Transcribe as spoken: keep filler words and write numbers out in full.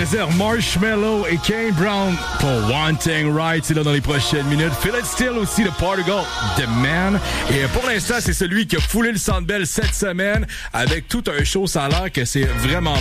faisait Marshmello et Kane Brown pour Wanting Right. C'est là dans les prochaines minutes. Feel It Still aussi, le Particle, The Man. Et pour l'instant, c'est celui qui a foulé le Centre Bell cette semaine avec tout un show. Ça a l'air que c'est vraiment